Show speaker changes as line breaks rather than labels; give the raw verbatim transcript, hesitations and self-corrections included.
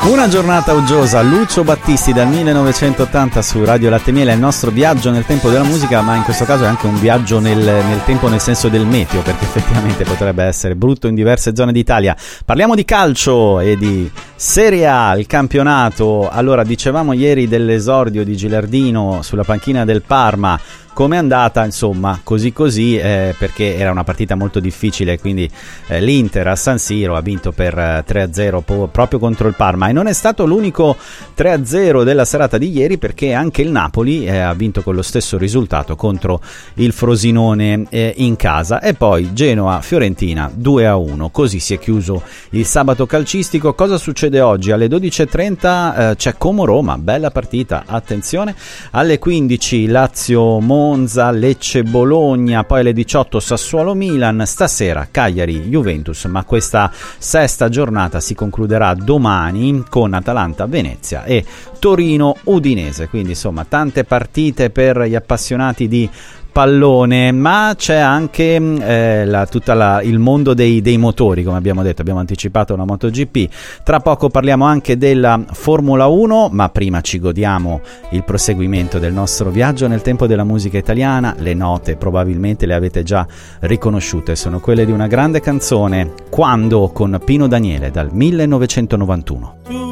Una giornata uggiosa, Lucio Battisti dal millenovecentottanta su Radio Latte e Miele, è il nostro viaggio nel tempo della musica, ma in questo caso è anche un viaggio nel, nel tempo nel senso del meteo, perché effettivamente potrebbe essere brutto in diverse zone d'Italia. Parliamo di calcio e di Serie A, il campionato. Allora, dicevamo ieri dell'esordio di Gilardino sulla panchina del Parma. Come è andata? Insomma, così così, eh, perché era una partita molto difficile, quindi eh, l'Inter a San Siro ha vinto per eh, tre a zero po- proprio contro il Parma, e non è stato l'unico tre a zero della serata di ieri, perché anche il Napoli eh, ha vinto con lo stesso risultato contro il Frosinone eh, in casa, e poi Genoa-Fiorentina due a uno. Così si è chiuso il sabato calcistico. Cosa succede oggi? Alle dodici e trenta eh, c'è Como-Roma, bella partita, attenzione. Alle quindici Lazio-Monza, Monza, Lecce-Bologna, poi alle diciotto Sassuolo-Milan, stasera Cagliari-Juventus, ma questa sesta giornata si concluderà domani con Atalanta-Venezia e Torino-Udinese, quindi insomma tante partite per gli appassionati di pallone, ma c'è anche eh, la, tutta la, il mondo dei, dei motori, come abbiamo detto, abbiamo anticipato la MotoGP. Tra poco parliamo anche della Formula uno, ma prima ci godiamo il proseguimento del nostro viaggio nel tempo della musica italiana. Le note probabilmente le avete già riconosciute, sono quelle di una grande canzone, Quando, con Pino Daniele, dal millenovecentonovantuno.